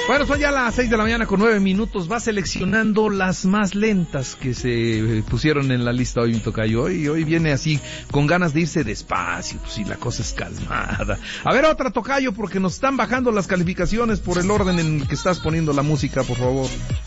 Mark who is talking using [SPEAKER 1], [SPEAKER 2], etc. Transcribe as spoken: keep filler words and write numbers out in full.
[SPEAKER 1] Bueno, son ya las seis de la mañana con nueve minutos. Va seleccionando las más lentas que se pusieron en la lista hoy, mi tocayo. Hoy, hoy viene así, con ganas de irse despacio, pues si la cosa es calmada. A ver, otra, tocayo, porque nos están bajando las calificaciones por el orden en el que estás poniendo la música, por favor.